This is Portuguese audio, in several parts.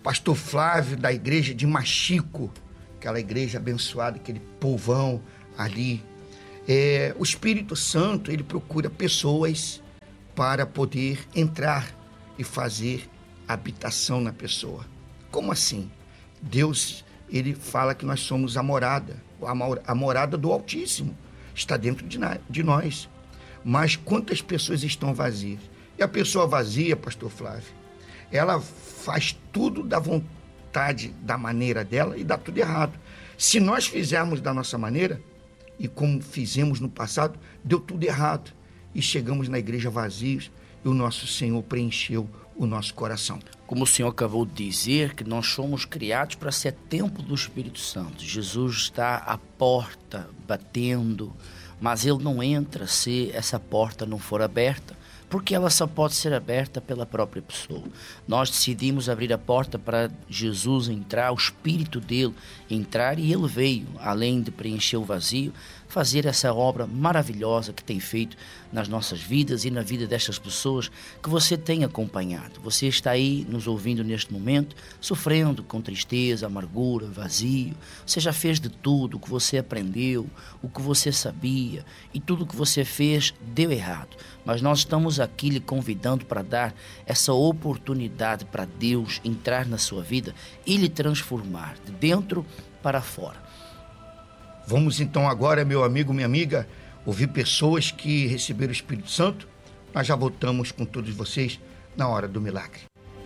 pastor Flávio, da igreja de Machico, aquela igreja abençoada, aquele povão ali. O Espírito Santo, ele procura pessoas para poder entrar e fazer habitação na pessoa. Como assim? Deus, ele fala que nós somos a morada do Altíssimo, está dentro de nós. Mas quantas pessoas estão vazias? E a pessoa vazia, pastor Flávio, ela faz tudo da vontade, da maneira dela, e dá tudo errado. Se nós fizermos da nossa maneira, e como fizemos no passado, deu tudo errado. E chegamos na igreja vazios, e o nosso Senhor preencheu o nosso coração. Como o Senhor acabou de dizer, que nós somos criados para ser templo do Espírito Santo. Jesus está à porta, batendo, mas Ele não entra se essa porta não for aberta, porque ela só pode ser aberta pela própria pessoa. Nós decidimos abrir a porta para Jesus entrar, o Espírito dele entrar, e Ele veio, além de preencher o vazio, fazer essa obra maravilhosa que tem feito nas nossas vidas e na vida destas pessoas que você tem acompanhado. Você está aí nos ouvindo neste momento, sofrendo com tristeza, amargura, vazio. Você já fez de tudo, o que você aprendeu, o que você sabia, e tudo o que você fez deu errado. Mas nós estamos aqui lhe convidando para dar essa oportunidade para Deus entrar na sua vida e lhe transformar de dentro para fora. Vamos então agora, meu amigo, minha amiga, ouvir pessoas que receberam o Espírito Santo. Nós já voltamos com todos vocês na hora do milagre.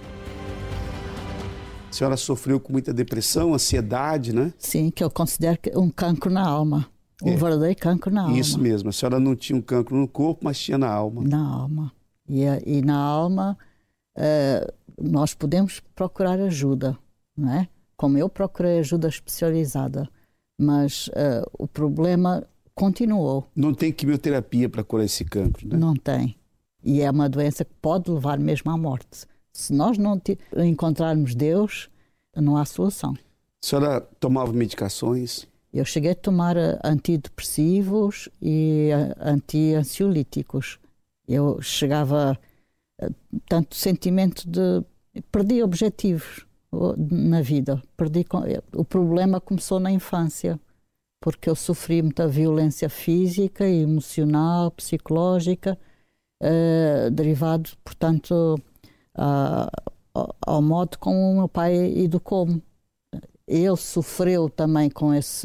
A senhora sofreu com muita depressão, ansiedade, né? Sim, que eu considero um cancro na alma. Um verdadeiro cancro na alma. Isso mesmo. A senhora não tinha um cancro no corpo, mas tinha na alma. Na alma. E na alma, nós podemos procurar ajuda, não é? Como eu procurei ajuda especializada. Mas o problema continuou. Não tem quimioterapia para curar esse cancro, né? Não tem. E é uma doença que pode levar mesmo à morte. Se nós não encontrarmos Deus, não há solução. A senhora tomava medicações? Eu cheguei a tomar antidepressivos e anti-ansiolíticos. Eu chegava tanto sentimento de... Perdi objetivos na vida. O problema começou na infância, porque eu sofri muita violência física, emocional, psicológica, derivado, portanto, ao modo como o meu pai educou-me. Ele sofreu também com esse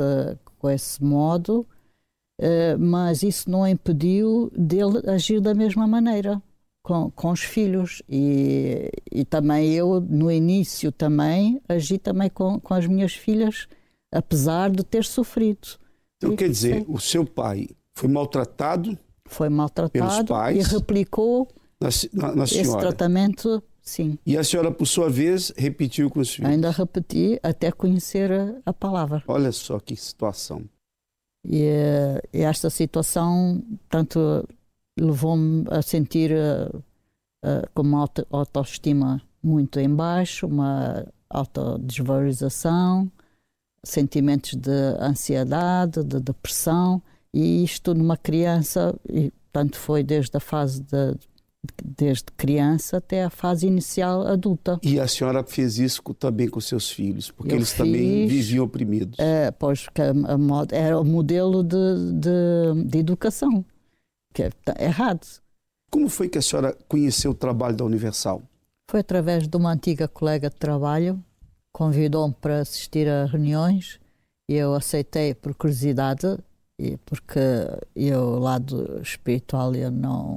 modo, mas isso não impediu dele agir da mesma maneira com os filhos. E também eu, no início, também agi também com as minhas filhas, apesar de ter sofrido. Então, quer dizer, o seu pai foi maltratado? Foi maltratado pelos pais, e replicou na senhora. Esse tratamento, sim. E a senhora, por sua vez, repetiu com os filhos? Ainda repeti até conhecer a palavra. Olha só que situação. E esta situação, tanto levou-me a sentir com uma autoestima muito em baixo, uma autodesvalorização, sentimentos de ansiedade, de depressão, e isto numa criança, e tanto foi desde a fase desde criança até a fase inicial adulta. E a senhora fez isso também com seus filhos, porque eles também viviam oprimidos. Pois, era o modelo de educação, que é errado. Como foi que a senhora conheceu o trabalho da Universal? Foi através de uma antiga colega de trabalho, convidou-me para assistir a reuniões, e eu aceitei por curiosidade, porque eu, o lado espiritual, eu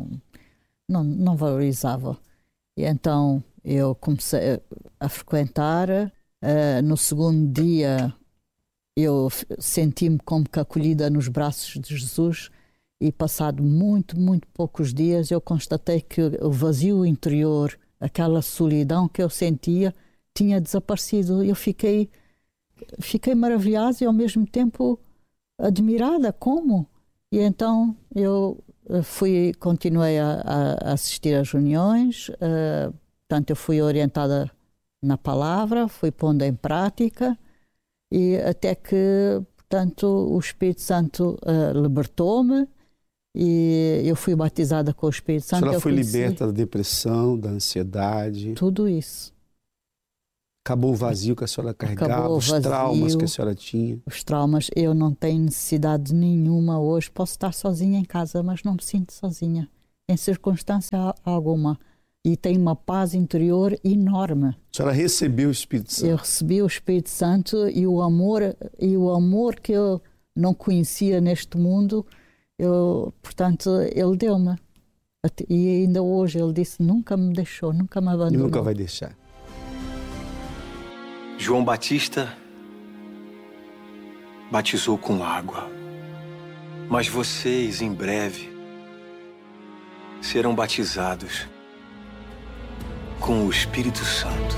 não valorizava. E então eu comecei a frequentar. No segundo dia eu senti-me como que acolhida nos braços de Jesus, e passado muito poucos dias eu constatei que o vazio interior, aquela solidão que eu sentia, tinha desaparecido. Eu fiquei maravilhada e ao mesmo tempo admirada. Como? E então eu continuei a assistir às reuniões, portanto eu fui orientada na palavra, fui pondo em prática, e até que, portanto, o Espírito Santo libertou-me, e eu fui batizada com o Espírito Santo. A senhora foi liberta da depressão, da ansiedade? Tudo isso. Acabou o vazio que a senhora carregava, os traumas que a senhora tinha. Os traumas, eu não tenho necessidade nenhuma hoje. Posso estar sozinha em casa, mas não me sinto sozinha, em circunstância alguma. E tenho uma paz interior enorme. A senhora recebeu o Espírito Santo? Eu recebi o Espírito Santo e o amor que eu não conhecia neste mundo, portanto, ele deu-me. E ainda hoje ele disse, nunca me deixou, nunca me abandonou. E nunca vai deixar. João Batista batizou com água, mas vocês, em breve, serão batizados com o Espírito Santo.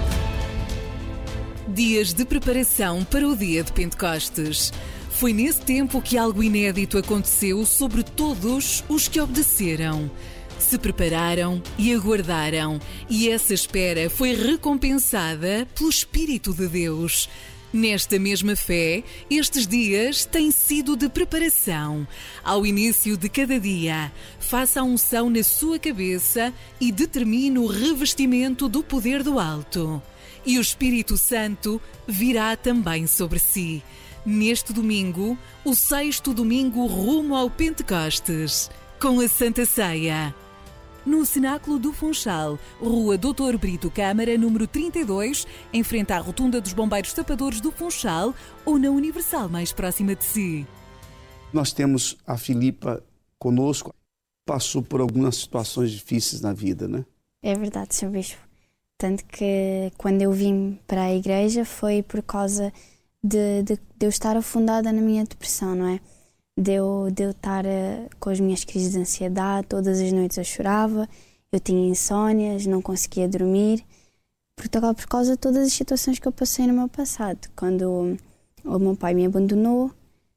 Dias de preparação para o dia de Pentecostes. Foi nesse tempo que algo inédito aconteceu sobre todos os que obedeceram. Se prepararam e aguardaram, e essa espera foi recompensada pelo Espírito de Deus. Nesta mesma fé, estes dias têm sido de preparação. Ao início de cada dia, faça a unção na sua cabeça e determine o revestimento do poder do alto. E o Espírito Santo virá também sobre si. Neste domingo, o 6º domingo rumo ao Pentecostes, com a Santa Ceia. No Cenáculo do Funchal, Rua Dr. Brito Câmara, número 32, em frente à Rotunda dos Bombeiros Tapadores do Funchal, ou na Universal mais próxima de si. Nós temos a Filipa conosco, passou por algumas situações difíceis na vida, né? É verdade, Sr. Bispo. Tanto que quando eu vim para a igreja foi por causa de eu estar afundada na minha depressão, não é? De eu estar com as minhas crises de ansiedade, todas as noites eu chorava, eu tinha insónias, não conseguia dormir, por causa de todas as situações que eu passei no meu passado. Quando o meu pai me abandonou,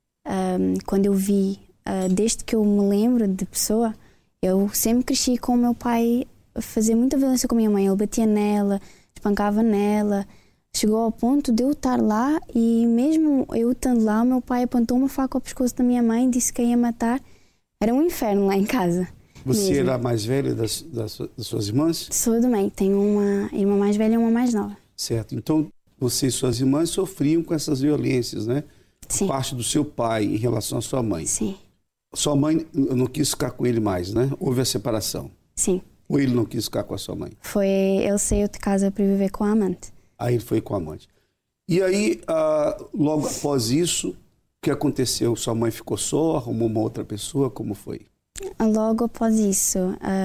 quando eu vi, desde que eu me lembro de pessoa, eu sempre cresci com o meu pai a fazer muita violência com a minha mãe. Ele batia nela, espancava nela. Chegou ao ponto de eu estar lá e mesmo eu estando lá, o meu pai apontou uma faca ao pescoço da minha mãe, disse que a ia matar. Era um inferno lá em casa. Você mesmo. era a mais velha das suas irmãs? Sou também. Tenho uma irmã mais velha e uma mais nova. Certo. Então, você e suas irmãs sofriam com essas violências, né? Sim. Parte do seu pai em relação à sua mãe. Sim. Sua mãe não quis ficar com ele mais, né? Houve a separação. Sim. Ou ele não quis ficar com a sua mãe? Ele saiu de casa para viver com a amante. Aí ele foi com a amante. E aí, logo após isso, o que aconteceu? Sua mãe ficou só, arrumou uma outra pessoa? Como foi? Logo após isso,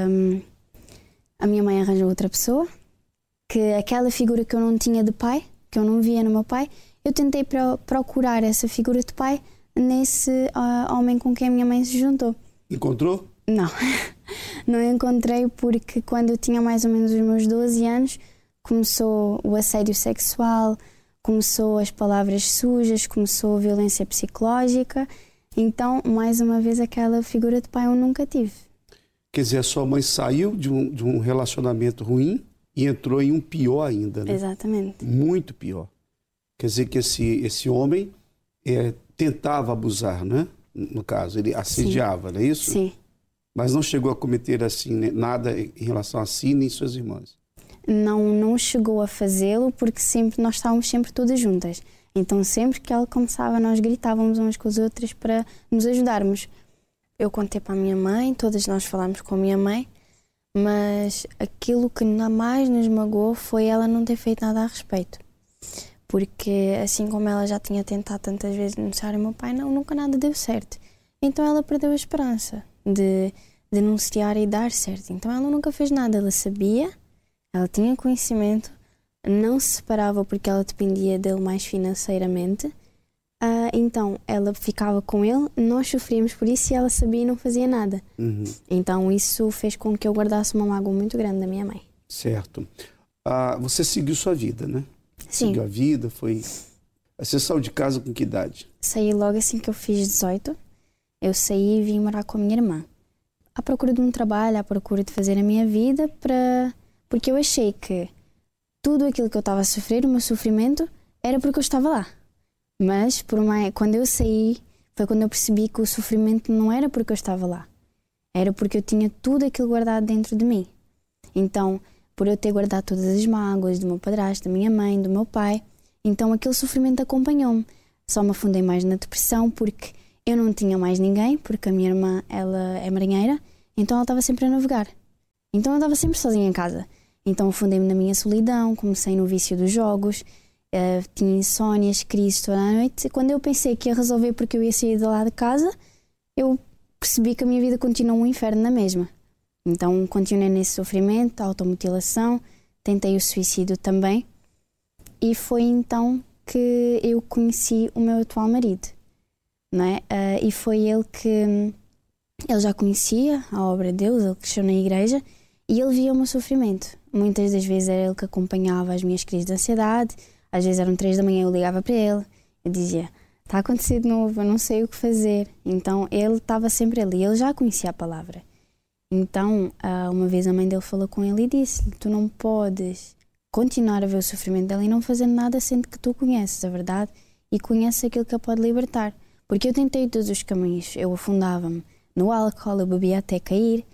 a minha mãe arranjou outra pessoa, que aquela figura que eu não tinha de pai, que eu não via no meu pai, eu tentei procurar essa figura de pai nesse homem com quem a minha mãe se juntou. Encontrou? Não, não encontrei, porque quando eu tinha mais ou menos os meus 12 anos, começou o assédio sexual, começou as palavras sujas, começou a violência psicológica. Então, mais uma vez, aquela figura de pai eu nunca tive. Quer dizer, a sua mãe saiu de um relacionamento ruim e entrou em um pior ainda, né? Exatamente. Muito pior. Quer dizer que esse homem tentava abusar, né? No caso, ele assediava, Sim. não é isso? Sim. Mas não chegou a cometer assim, né, nada em relação a si nem suas irmãs? Não chegou a fazê-lo, porque nós estávamos sempre todas juntas. Então sempre que ela começava, nós gritávamos umas com as outras para nos ajudarmos. Eu contei para a minha mãe, todas nós falámos com a minha mãe, mas aquilo que mais nos magoou foi ela não ter feito nada a respeito. Porque assim como ela já tinha tentado tantas vezes denunciar o meu pai, nunca nada deu certo. Então ela perdeu a esperança de denunciar e dar certo. Então ela nunca fez nada, ela sabia, ela tinha conhecimento, não se separava porque ela dependia dele mais financeiramente. Então ela ficava com ele, nós sofríamos por isso e ela sabia e não fazia nada. Uhum. Então isso fez com que eu guardasse uma mágoa muito grande da minha mãe. Certo. Você seguiu sua vida, né? Sim. Seguiu a vida, foi... Você saiu de casa com que idade? Saí logo assim que eu fiz 18. Eu saí e vim morar com a minha irmã. À procura de um trabalho, à procura de fazer a minha vida, porque eu achei que tudo aquilo que eu estava a sofrer, o meu sofrimento, era porque eu estava lá. Mas quando eu saí, foi quando eu percebi que o sofrimento não era porque eu estava lá. Era porque eu tinha tudo aquilo guardado dentro de mim. Então, por eu ter guardado todas as mágoas do meu padrasto, da minha mãe, do meu pai. Então aquele sofrimento acompanhou-me. Só me afundei mais na depressão porque eu não tinha mais ninguém, porque a minha irmã, ela é marinheira, então ela estava sempre a navegar. Então eu estava sempre sozinha em casa. Então afundei-me na minha solidão, comecei no vício dos jogos, tinha insónias, crises toda a noite. E quando eu pensei que ia resolver porque eu ia sair de lá de casa, eu percebi que a minha vida continua um inferno na mesma. Então continuei nesse sofrimento, automutilação, tentei o suicídio também. E foi então que eu conheci o meu atual marido, não é? E foi ele que... Ele já conhecia a obra de Deus, ele cresceu na igreja e ele via o meu sofrimento. Muitas das vezes era ele que acompanhava as minhas crises de ansiedade, às vezes eram 3 da manhã, eu ligava para ele, eu dizia, está a acontecer de novo, eu não sei o que fazer. Então ele estava sempre ali, ele já conhecia a palavra. Então uma vez a mãe dele falou com ele e disse-lhe, tu não podes continuar a ver o sofrimento dele e não fazer nada sendo que tu conheces a verdade e conheces aquilo que a pode libertar. Porque eu tentei todos os caminhos, eu afundava-me no álcool, eu bebia até cair,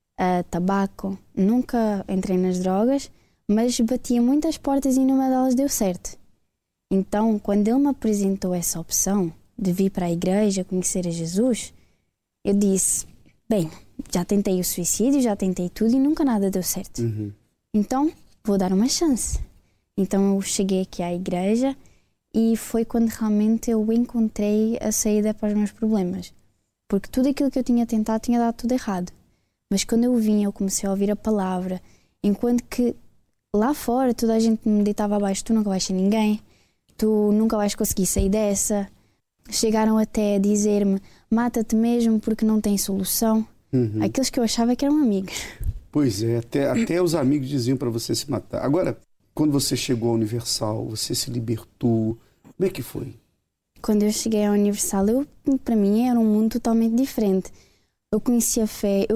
tabaco, nunca entrei nas drogas, mas batia muitas portas e nenhuma delas deu certo. Então, quando ele me apresentou essa opção de vir para a igreja, conhecer a Jesus, eu disse, bem, já tentei o suicídio, já tentei tudo e nunca nada deu certo. Então, vou dar uma chance. Então eu cheguei aqui à igreja e foi quando realmente eu encontrei a saída para os meus problemas. Porque tudo aquilo que eu tinha tentado tinha dado tudo errado. Mas quando eu vim, eu comecei a ouvir a palavra, enquanto que lá fora toda a gente me deitava abaixo, tu nunca vais ser ninguém, tu nunca vais conseguir sair dessa. Chegaram até a dizer-me, mata-te mesmo porque não tem solução. Aqueles que eu achava que eram amigos. Pois é, até os amigos diziam para você se matar. Agora, quando você chegou à Universal, você se libertou, como é que foi? Quando eu cheguei à Universal, para mim era um mundo totalmente diferente. Eu conheci a fé,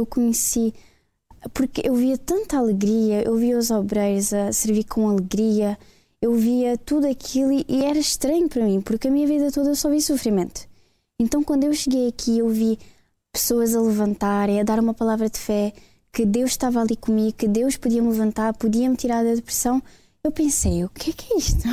porque eu via tanta alegria, eu via os obreiros a servir com alegria, eu via tudo aquilo e era estranho para mim, porque a minha vida toda eu só vi sofrimento. Então quando eu cheguei aqui, eu vi pessoas a levantarem, a dar uma palavra de fé, que Deus estava ali comigo, que Deus podia me levantar, podia me tirar da depressão. Eu pensei, o que é isto?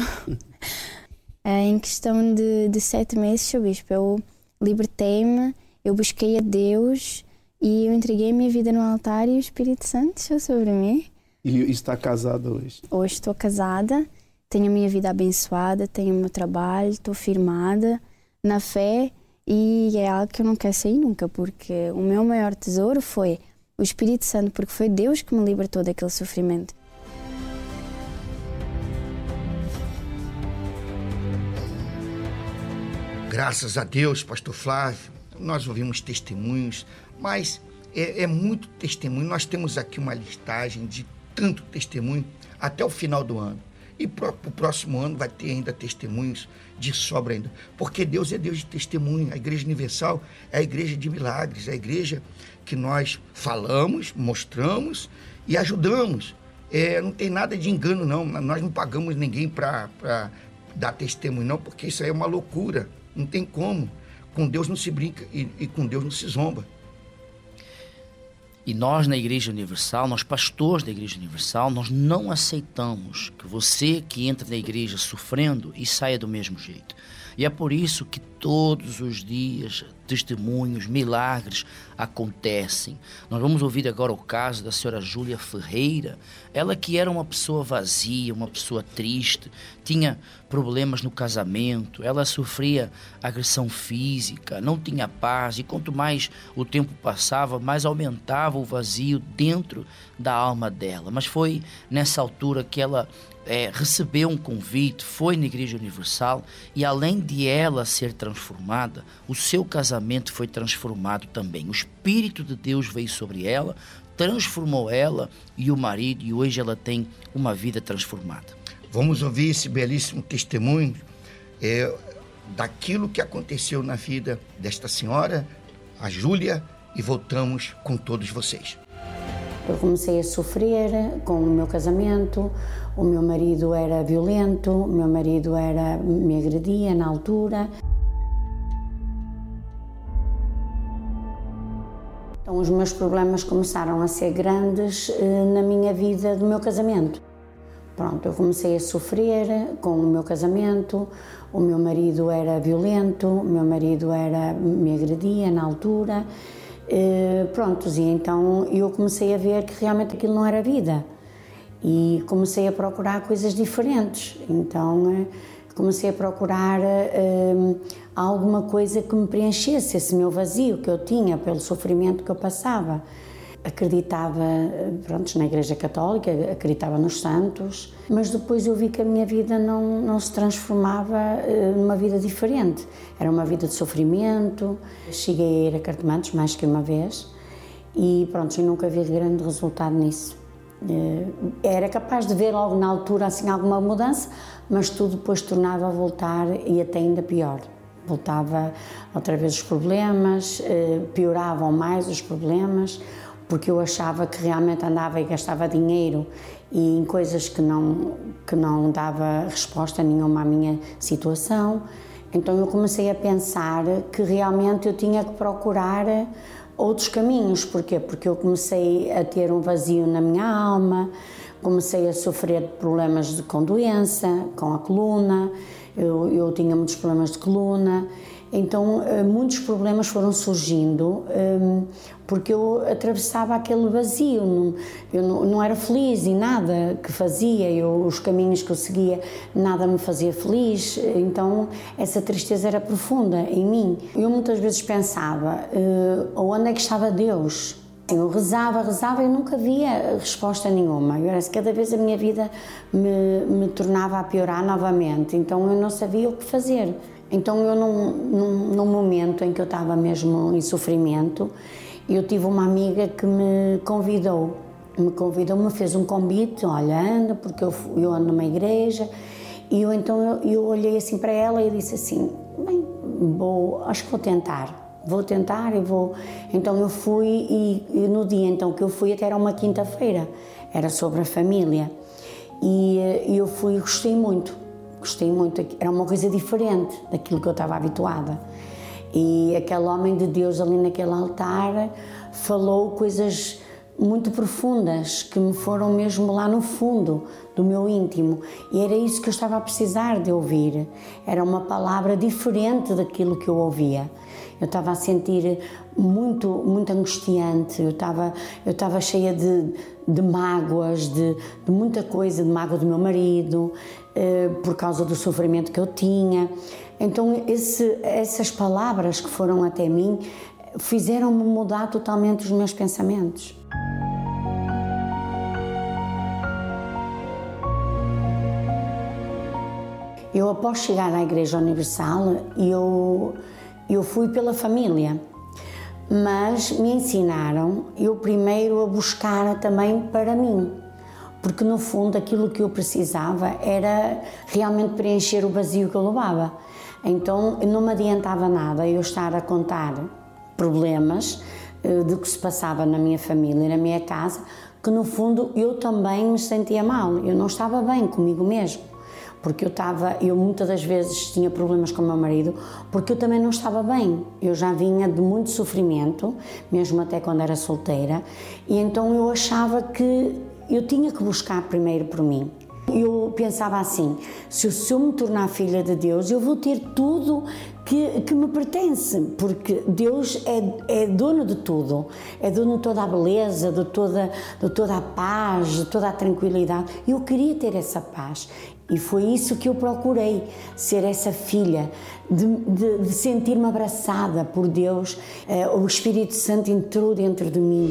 Em questão de 7 meses, Sr. Bispo, eu libertei-me, eu busquei a Deus e eu entreguei a minha vida no altar e o Espírito Santo desceu sobre mim. E está casada hoje? Hoje estou casada, tenho a minha vida abençoada, tenho o meu trabalho, estou firmada na fé e é algo que eu não quero sair nunca, porque o meu maior tesouro foi o Espírito Santo, porque foi Deus que me libertou daquele sofrimento. Graças a Deus, pastor Flávio, nós ouvimos testemunhos, mas é muito testemunho. Nós temos aqui uma listagem de tanto testemunho até o final do ano. E o próximo ano vai ter ainda testemunhos de sobra ainda. Porque Deus é Deus de testemunho. A Igreja Universal é a igreja de milagres, é a igreja que nós falamos, mostramos e ajudamos. Não tem nada de engano, não. Nós não pagamos ninguém para dar testemunho, não, porque isso aí é uma loucura. Não tem como. Com Deus não se brinca e com Deus não se zomba. E nós na Igreja Universal, nós pastores da Igreja Universal, nós não aceitamos que você que entra na igreja sofrendo e saia do mesmo jeito. E é por isso que todos os dias testemunhos, milagres acontecem. Nós vamos ouvir agora o caso da senhora Júlia Ferreira. Ela que era uma pessoa vazia, uma pessoa triste, tinha problemas no casamento, ela sofria agressão física, não tinha paz, e quanto mais o tempo passava, mais aumentava o vazio dentro da alma dela. Mas foi nessa altura que ela recebeu um convite, foi na Igreja Universal, e além de ela ser transformada, o seu casamento foi transformado também. O Espírito de Deus veio sobre ela, transformou ela e o marido, e hoje ela tem uma vida transformada. Vamos ouvir esse belíssimo testemunho daquilo que aconteceu na vida desta senhora, a Júlia, e voltamos com todos vocês. Eu comecei a sofrer com o meu casamento, o meu marido era violento, o meu marido me agredia na altura. Então Então os meus problemas começaram a ser grandes na minha vida do meu casamento. Pronto, eu comecei a sofrer com o meu casamento, o meu marido era violento, o meu marido me agredia na altura, e então eu comecei a ver que realmente aquilo não era vida e comecei a procurar coisas diferentes, então comecei a procurar alguma coisa que me preenchesse esse meu vazio que eu tinha pelo sofrimento que eu passava. Acreditava, na Igreja Católica, acreditava nos santos, mas depois eu vi que a minha vida não se transformava numa vida diferente. Era uma vida de sofrimento. Cheguei a ir a Cartomantos mais que uma vez e eu nunca vi grande resultado nisso. Era capaz de ver logo na altura assim alguma mudança, mas tudo depois tornava a voltar e até ainda pior. Voltava outra vez os problemas, pioravam mais os problemas, porque eu achava que realmente andava e gastava dinheiro e em coisas que não dava resposta nenhuma à minha situação. Então eu comecei a pensar que realmente eu tinha que procurar outros caminhos. Porquê? Porque eu comecei a ter um vazio na minha alma, comecei a sofrer de problemas com doença, com a coluna, eu tinha muitos problemas de coluna. Então, muitos problemas foram surgindo porque eu atravessava aquele vazio, eu não era feliz em nada que fazia, os caminhos que eu seguia, nada me fazia feliz, então essa tristeza era profunda em mim. Eu muitas vezes pensava, onde é que estava Deus? Eu rezava e nunca via resposta nenhuma. Cada vez a minha vida me tornava a piorar novamente, então eu não sabia o que fazer. Então eu, num momento em que eu estava mesmo em sofrimento, eu tive uma amiga que me fez um convite, olha, anda, porque eu ando numa igreja, e eu olhei assim para ela e disse assim, bem, acho que vou tentar e vou. Então eu fui e no dia então que eu fui, até era uma quinta-feira, era sobre a família, e eu fui e gostei muito, era uma coisa diferente daquilo que eu estava habituada. E aquele homem de Deus ali naquele altar falou coisas muito profundas que me foram mesmo lá no fundo do meu íntimo, e era isso que eu estava a precisar de ouvir. Era uma palavra diferente daquilo que eu ouvia. Eu estava a sentir muito angustiante, eu estava cheia de mágoas, de muita coisa, de mágoa do meu marido, por causa do sofrimento que eu tinha. Então essas palavras que foram até mim fizeram-me mudar totalmente os meus pensamentos. Eu, após chegar à Igreja Universal, eu fui pela família, mas me ensinaram eu primeiro a buscar também para mim, porque no fundo aquilo que eu precisava era realmente preencher o vazio que eu levava. Então não me adiantava nada eu estar a contar problemas do que se passava na minha família, na minha casa, que no fundo eu também me sentia mal, eu não estava bem comigo mesmo. Porque eu muitas das vezes tinha problemas com o meu marido, porque eu também não estava bem. Eu já vinha de muito sofrimento, mesmo até quando era solteira, e então eu achava que eu tinha que buscar primeiro por mim. Eu pensava assim, se eu me tornar filha de Deus, eu vou ter tudo que me pertence, porque Deus é dono de tudo, é dono de toda a beleza, de toda a paz, de toda a tranquilidade. Eu queria ter essa paz. E foi isso que eu procurei, ser essa filha, de sentir-me abraçada por Deus. O Espírito Santo entrou dentro de mim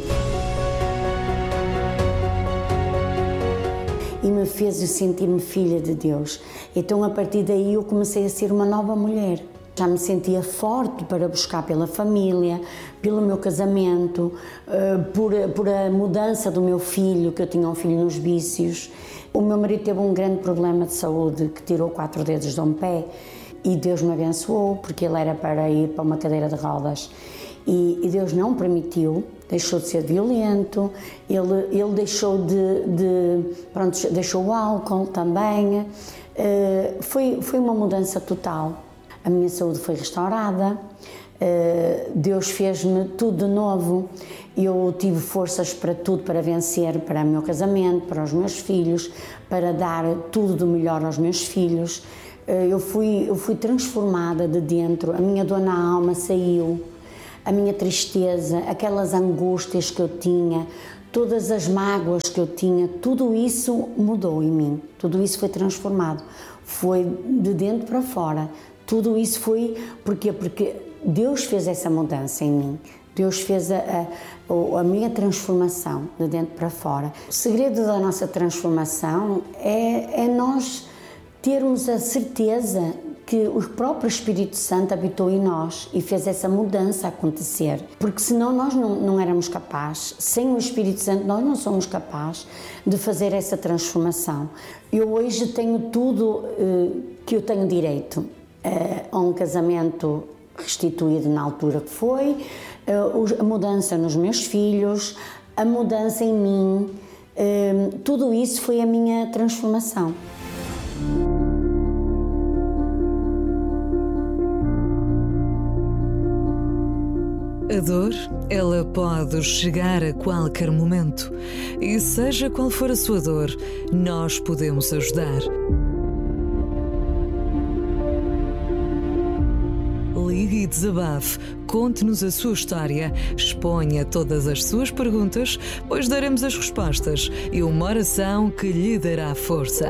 e me fez sentir-me filha de Deus. Então, a partir daí, eu comecei a ser uma nova mulher. Já me sentia forte para buscar pela família, pelo meu casamento, por a mudança do meu filho, que eu tinha um filho nos vícios. O meu marido teve um grande problema de saúde, que tirou 4 dedos de um pé, e Deus me abençoou, porque ele era para ir para uma cadeira de rodas. E Deus não permitiu, deixou de ser violento, ele deixou deixou o álcool também. Foi uma mudança total. A minha saúde foi restaurada, Deus fez-me tudo de novo. Eu tive forças para tudo, para vencer, para o meu casamento, para os meus filhos, para dar tudo do melhor aos meus filhos. Eu fui transformada de dentro, a minha dor na alma saiu, a minha tristeza, aquelas angústias que eu tinha, todas as mágoas que eu tinha, tudo isso mudou em mim, tudo isso foi transformado, foi de dentro para fora. Tudo isso foi, porquê? Porque Deus fez essa mudança em mim. Deus fez a minha transformação de dentro para fora. O segredo da nossa transformação é nós termos a certeza que o próprio Espírito Santo habitou em nós e fez essa mudança acontecer. Porque senão nós não éramos capazes, sem o Espírito Santo nós não somos capazes de fazer essa transformação. Eu hoje tenho tudo que eu tenho direito. A um casamento restituído na altura que foi, a mudança nos meus filhos, a mudança em mim, tudo isso foi a minha transformação. A dor, ela pode chegar a qualquer momento e seja qual for a sua dor, nós podemos ajudar. Ligue e desabafe, conte-nos a sua história, exponha todas as suas perguntas, pois daremos as respostas e uma oração que lhe dará força.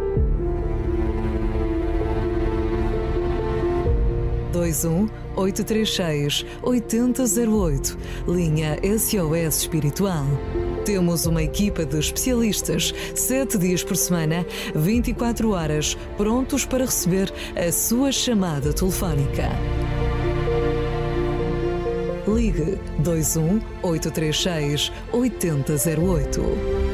21-836-8008, linha SOS Espiritual. Temos uma equipa de especialistas, 7 dias por semana, 24 horas, prontos para receber a sua chamada telefónica. Ligue 21-836-8008.